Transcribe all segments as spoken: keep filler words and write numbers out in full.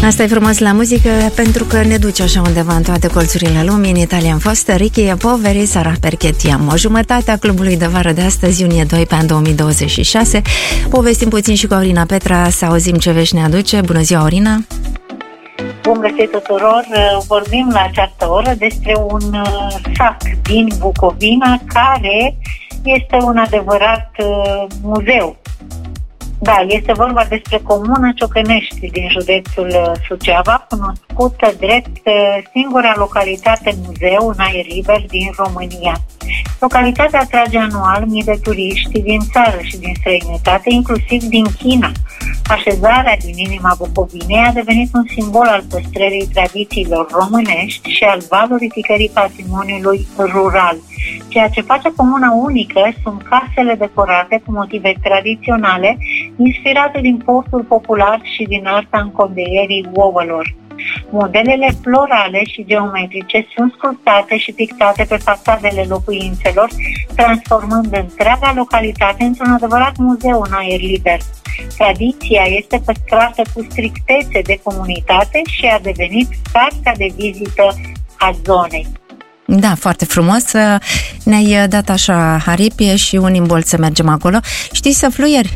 Asta e frumos la muzică, pentru că ne duce așa undeva în toate colțurile lumii. În Italia am fost Ricky Poveri, Sara Perchetiam. O jumătate a clubului de vară de astăzi, iunie doi pe an două mii douăzeci și șase. Povestim puțin și cu Aurina Petra, să auzim ce vești ne aduce. Bună ziua, Aurina! Bun găsit tuturor! Vorbim la această oră despre un sat din Bucovina care este un adevărat muzeu. Da, este vorba despre comuna Ciocănești din județul Suceava, cunoscută drept singura localitate muzeu în aer liber din România. Localitatea atrage anual mii de turiști din țară și din străinătate, inclusiv din China. Așezarea din inima Bucovinei a devenit un simbol al păstrării tradițiilor românești și al valorificării patrimoniului rural. Ceea ce face comuna unică sunt casele decorate cu motive tradiționale, inspirate din portul popular și din arta încondeierii ouălor. Modelele florale și geometrice sunt sculptate și pictate pe fațadele locuințelor, transformând întreaga localitate într-un adevărat muzeu în aer liber. Tradiția este păstrată cu strictețe de comunitate și a devenit cartea de vizită a zonei. Da, foarte frumos. Ne-ai dat așa aripie și un imbol să mergem acolo. Știi să fluieri?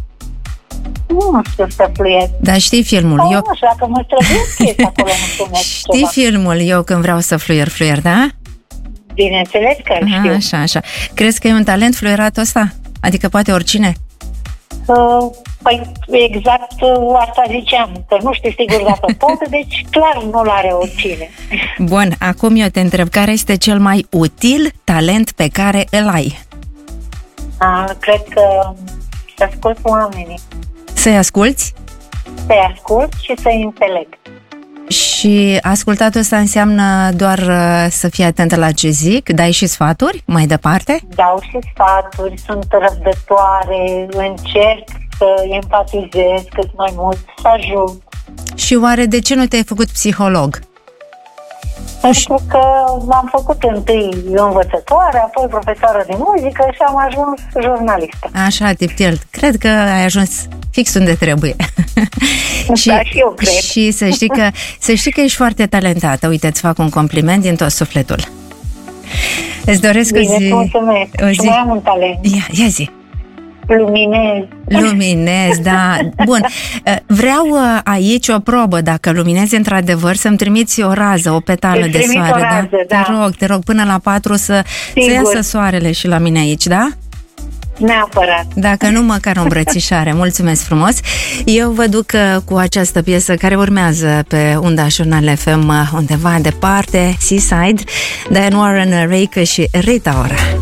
Nu știu să fluier. Da, știi filmul? Oh, eu... Nu știu, dacă mă străduiesc acolo, nu spune Știi ceva. filmul Eu când vreau să fluier, fluier, da? Bineînțeles că îl știu. Așa, așa. Crezi că e un talent fluieratul ăsta? Adică poate oricine? Uh, păi exact uh, asta ziceam, că nu știu sigur dacă pot, deci clar nu-l are oricine. Bun, acum eu te întreb, care este cel mai util talent pe care îl ai? Uh, cred că să ascult oamenii. Să-i asculți? Să-i ascult și să-i înțeleg. Și ascultatul ăsta înseamnă doar uh, să fii atentă la ce zic, dai și sfaturi mai departe? Dau și sfaturi, sunt răbdătoare, încerc să empatizez cât mai mult, să ajut. Și oare de ce nu te-ai făcut psiholog? Pentru că m-am făcut întâi învățătoare, apoi profesoară de muzică și am ajuns jurnalistă. Așa, tiptel. Cred că ai ajuns fix unde trebuie. și, da, și eu cred. Și să știi că, să știi că ești foarte talentată. Uite, îți fac un compliment din tot sufletul. Îți doresc Bine, o zi... mulțumesc. O zi... Și mai am un talent. Ia, ia zi. Luminez. Luminez, da. Bun. Vreau aici o probă, dacă luminezi într-adevăr, să-mi trimiți o rază, o petală de soare. O rază, da? da. Te rog, te rog, până la patru să, să iasă soarele și la mine aici, da? Neapărat. Dacă nu, măcar o îmbrățișare. Mulțumesc frumos. Eu vă duc cu această piesă care urmează pe unda Național F M undeva departe, Seaside, Diane Warren, Rake și Rita Ora.